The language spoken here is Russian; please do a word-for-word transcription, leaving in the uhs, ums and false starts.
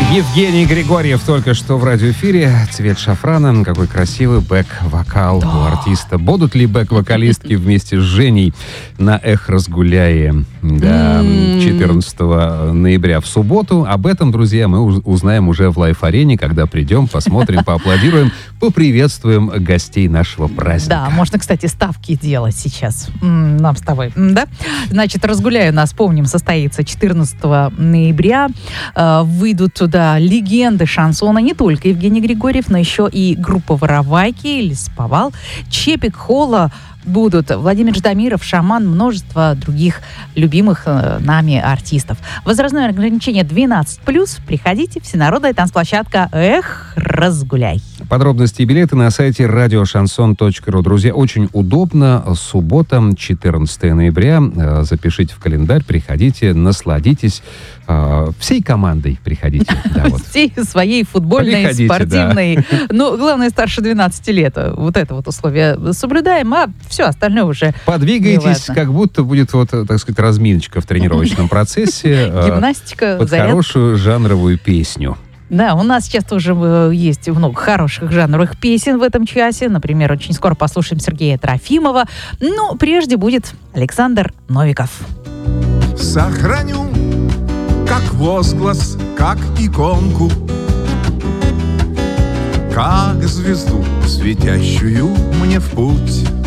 Евгений Григорьев только что в радиоэфире. Цвет шафрана. Какой красивый бэк-вокал у артиста. Будут ли бэк-вокалистки вместе с Женей на «Эх, разгуляе» да, четырнадцатого ноября в субботу? Об этом, друзья, мы узнаем уже в лайв-арене, когда придем, посмотрим, поаплодируем, поприветствуем гостей нашего праздника. Да, можно, кстати, ставки делать сейчас нам с тобой, да? Значит, «Разгуляю» нас, помним, состоится четырнадцатого ноября. Выйдут туда легенды шансона, не только Евгений Григорьев, но еще и группа «Воровайки», Лесповал, Чепик, Холла. Будут Владимир Ждамиров, Шаман, множество других любимых э, нами артистов. Возрастное ограничение двенадцать плюс. Приходите, всенародная танцплощадка «Эх, разгуляй». Подробности и билеты на сайте радиошансон точка ру. Друзья, очень удобно. Суббота, четырнадцатого ноября. Э, запишите в календарь, приходите, насладитесь. Э, всей командой приходите. Да, вот. Всей своей футбольной, Приходите, спортивной. Да. Ну, главное, старше двенадцати лет. Вот это вот условие соблюдаем, а все остальное уже подвигайтесь, как будто будет, вот, так сказать, разминочка в тренировочном процессе. Гимнастика, под зарядка. Хорошую жанровую песню. Да, у нас сейчас тоже есть много хороших жанровых песен в этом часе. Например, очень скоро послушаем Сергея Трофимова. Но прежде будет Александр Новиков. Сохраню, как возглас, как иконку, как звезду, светящую мне в путь.